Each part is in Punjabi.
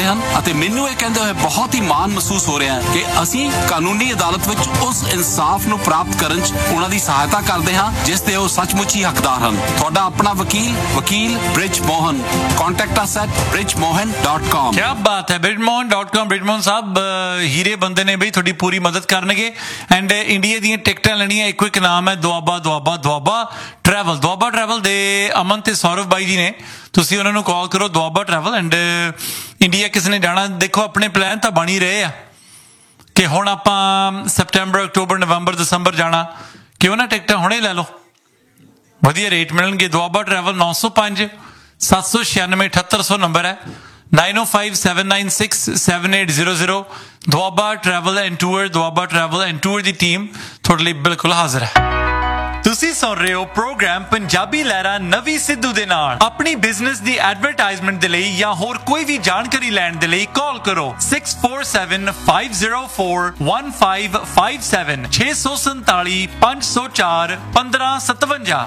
ਹਨ ਅਤੇ ਮੈਨੂੰ ਇਹ ਕਹਿੰਦੇ ਹੋਏ ਬਹੁਤ ਹੀ ਮਾਣ ਮਹਿਸੂਸ ਹੋ ਰਿਹਾ ਹੈ ਕਿ ਅਸੀਂ ਕਾਨੂੰਨੀ ਅਦਾਲਤ ਵਿੱਚ ਉਸ ਇਨਸਾਫ ਨੂੰ ਪ੍ਰਾਪਤ ਕਰਨ 'ਚ ਉਹਨਾਂ ਦੀ ਸਹਾਇਤਾ ਕਰਦੇ ਹਾਂ ਜਿਸ ਦੇ ਉਹ ਸੱਚਮੁੱਚ ਹੀ ਹੱਕਦਾਰ ਹਨ। ਤੁਹਾਡਾ ਆਪਣਾ ਵਕੀਲ bridge Mohan. Contact us at bridgemohan.com। क्या बात है, bridgemohan.com। ਬ੍ਰਿਜਮੋਹਨ ਸਾਹਿਬ ਹੀਰੇ ਬੰਦੇ ਨੇ ਬਈ, ਤੁਹਾਡੀ ਪੂਰੀ ਮਦਦ ਕਰਨਗੇ। ਐਂਡ ਇੰਡੀਆ ਦੀਆਂ ਟਿਕਟਾਂ ਲੈਣੀਆਂ, ਇੱਕੋ ਇੱਕ ਨਾਮ ਹੈ ਦੁਆਬਾ ਟਰੈਵਲ। ਦੁਆਬਾ ਟਰੈਵਲ ਦੇ ਅਮਨ ਤੇ ਸੌਰਵ ਬਾਈ ਜੀ ਨੇ, ਤੁਸੀਂ ਉਹਨਾਂ ਨੂੰ ਕਾਲ ਕਰੋ, ਦੁਆਬਾ ਟਰੈਵਲ। ਐਂਡ ਇੰਡੀਆ ਕਿਸੇ ਨੇ ਜਾਣਾ, ਦੇਖੋ ਆਪਣੇ ਪਲਾਨ ਤਾਂ ਬਣ ਹੀ ਰਹੇ ਆ ਕਿ ਹੁਣ ਆਪਾਂ ਸੈਪਟੈਂਬਰ, ਅਕਤੂਬਰ, ਨਵੰਬਰ, ਦਸੰਬਰ ਜਾਣਾ, ਕਿਉਂ ਨਾ ਟਿਕਟਾਂ ਹੁਣੇ ਲੈ ਲਓ, ਵਧੀਆ ਰੇਟ ਮਿਲਣਗੇ। ਦੁਆਬਾ ਟਰੈਵਲ 905 796 7800 ਨੰਬਰ ਹੈ, 9057967800। Doaba travel and tour, Doaba travel and tour the team ਤੁਹਾਡੇ ਲਈ ਬਿਲਕੁਲ ਹਾਜ਼ਰ ਹੈ। ਤੁਸੀਂ ਸੁਣ ਰਹੇ ਹੋ ਪ੍ਰੋਗਰਾਮ ਪੰਜਾਬੀ ਲਹਿਰਾ ਨਵੀਂ ਸਿੱਧੂ ਦੇ ਨਾਲ। ਆਪਣੀ ਬਿਜ਼ਨਸ ਦੀ ਐਡਵਰਟਾਈਜ਼ਮੈਂਟ ਦੇ ਲਈ ਜਾਂ ਹੋਰ ਕੋਈ ਵੀ ਜਾਣਕਾਰੀ ਲੈਣ ਦੇ ਲਈ ਕਾਲ ਕਰੋ 6475041557 647 504 1557।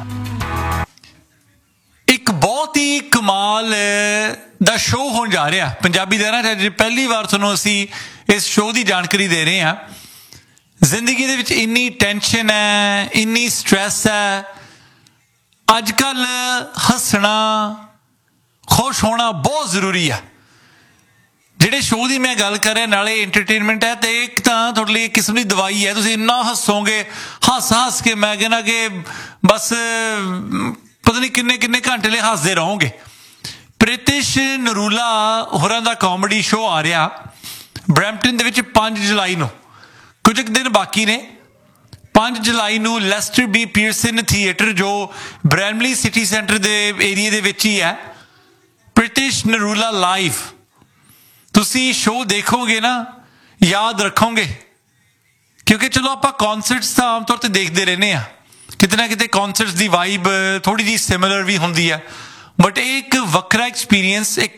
ਇੱਕ ਬਹੁਤ ਹੀ ਕਮਾਲ ਦਾ ਸ਼ੋਅ ਹੋਣ ਜਾ ਰਿਹਾ ਪੰਜਾਬੀ ਲਹਿਰਾ। ਪਹਿਲੀ ਵਾਰ ਤੁਹਾਨੂੰ ਅਸੀਂ ਇਸ ਸ਼ੋਅ ਦੀ ਜਾਣਕਾਰੀ ਦੇ ਰਹੇ ਹਾਂ। ਜ਼ਿੰਦਗੀ ਦੇ ਵਿੱਚ ਇੰਨੀ ਟੈਨਸ਼ਨ ਹੈ, ਇੰਨੀ ਸਟ੍ਰੈਸ ਹੈ, ਅੱਜ ਕੱਲ੍ਹ ਹੱਸਣਾ, ਖੁਸ਼ ਹੋਣਾ ਬਹੁਤ ਜ਼ਰੂਰੀ ਆ। ਜਿਹੜੇ ਸ਼ੋਅ ਦੀ ਮੈਂ ਗੱਲ ਕਰ ਰਿਹਾ, ਨਾਲੇ ਐਂਟਰਟੇਨਮੈਂਟ ਹੈ ਤੇ ਇੱਕ ਤਾਂ ਤੁਹਾਡੇ ਲਈ ਇੱਕ ਕਿਸਮ ਦੀ ਦਵਾਈ ਹੈ। ਤੁਸੀਂ ਇੰਨਾ ਹੱਸੋਗੇ, ਹੱਸ ਕੇ ਮੈਂ ਕਹਿੰਦਾ ਕਿ ਬਸ ਪਤਾ ਨਹੀਂ ਕਿੰਨੇ ਘੰਟੇ ਲਈ ਹੱਸਦੇ ਰਹੋਗੇ। ਪ੍ਰਿਤਿਸ਼ ਨਰੂਲਾ ਹੋਰਾਂ ਦਾ ਕਾਮੇਡੀ ਸ਼ੋਅ ਆ ਰਿਹਾ ਬਰੈਂਪਟਨ ਦੇ ਵਿੱਚ 5 ਜੁਲਾਈ ਨੂੰ, ਕੁਝ ਕੁ ਦਿਨ ਬਾਕੀ ਨੇ। 5 ਜੁਲਾਈ ਨੂੰ ਲੈਸਟਰ ਬੀ ਪੀਅਰਸਨ ਥੀਏਟਰ, ਜੋ ਬ੍ਰੈਮਲੀ ਸਿਟੀ ਸੈਂਟਰ ਦੇ ਏਰੀਏ ਦੇ ਵਿੱਚ ਹੀ ਹੈ, ਪ੍ਰਿਤਿਸ਼ ਨਰੂਲਾ ਲਾਈਵ। ਤੁਸੀਂ ਸ਼ੋਅ ਦੇਖੋਗੇ ਨਾ, ਯਾਦ ਰੱਖੋਗੇ, ਕਿਉਂਕਿ ਚਲੋ ਆਪਾਂ ਕੌਨਸਰਟਸ ਤਾਂ ਆਮ ਤੌਰ ਤੇ ਦੇਖਦੇ ਰਹਿੰਦੇ ਹਾਂ, ਕਿਤੇ ਨਾ ਕਿਤੇ ਕੌਨਸਰਟਸ ਦੀ ਵਾਈਬ ਥੋੜ੍ਹੀ ਜਿਹੀ ਸਿਮਿਲਰ ਵੀ ਹੁੰਦੀ ਹੈ, ਬਟ ਇਹ ਇੱਕ ਵੱਖਰਾ ਐਕਸਪੀਰੀਅੰਸ, ਇੱਕ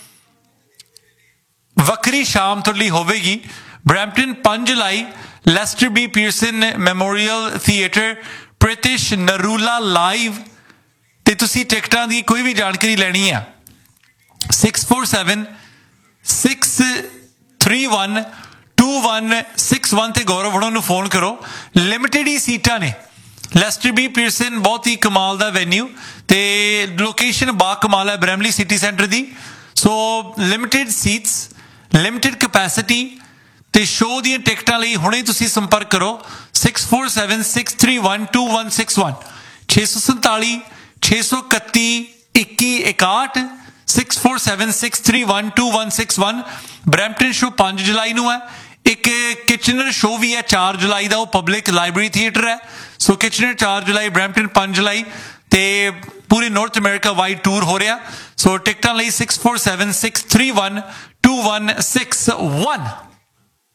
ਵੱਖਰੀ ਸ਼ਾਮ ਤੁਹਾਡੇ ਲਈ ਹੋਵੇਗੀ। ਬਰੈਂਪਟਨ 5 ਜੁਲਾਈ, Leicester B Pearson memorial theatre, ਪ੍ਰਿਤਿਸ਼ Narula live. ਤੇ ਤੁਸੀਂ ਟਿਕਟਾਂ ਦੀ ਕੋਈ ਵੀ ਜਾਣਕਾਰੀ ਲੈਣੀ ਆ 6476312161 ਤੇ ਗੌਰਵ ਹੋਣਾ ਨੂੰ ਫੋਨ ਕਰੋ। ਲਿਮਿਟਿਡ ਹੀ ਸੀਟਾਂ ਨੇ। ਲੈਸਟਰ ਬੀ ਪੀਅਰਸਨ ਬਹੁਤ ਹੀ ਕਮਾਲ ਦਾ ਵੈਨਿਊ ਤੇ ਲੋਕੇਸ਼ਨ ਬਾ ਕਮਾਲ ਹੈ ਬ੍ਰੈਮਲੀ ਸਿਟੀ ਸੈਂਟਰ ਦੀ। ਸੋ ਲਿਮਿਟਿਡ ਸੀਟਸ, ਲਿਮਿਟਿਡ ਕਪੈਸਿਟੀ ਤੇ ਸ਼ੋਅ ਦੀਆਂ ਟਿਕਟਾਂ ਲਈ ਹੁਣੇ ਤੁਸੀਂ ਸੰਪਰਕ ਕਰੋ 6476312161 647 631 2161 6476312161। ਬਰੈਂਪਟਨ ਸ਼ੋਅ 5 ਜੁਲਾਈ ਨੂੰ ਹੈ। ਇੱਕ ਕਿਚਨਰ ਸ਼ੋਅ ਵੀ ਹੈ 4 ਜੁਲਾਈ ਦਾ, ਉਹ ਪਬਲਿਕ ਲਾਇਬ੍ਰੇਰੀ ਥੀਏਟਰ ਹੈ। ਸੋ ਕਿਚਨਰ 4 ਜੁਲਾਈ, ਬਰੈਂਪਟਨ 5 ਜੁਲਾਈ ਤੇ ਪੂਰੇ ਨਾਰਥ ਅਮਰੀਕਾ ਵਾਈਡ ਟੂਰ ਹੋ ਰਿਹਾ। ਸੋ ਟਿਕਟਾਂ ਲਈ 6476312161।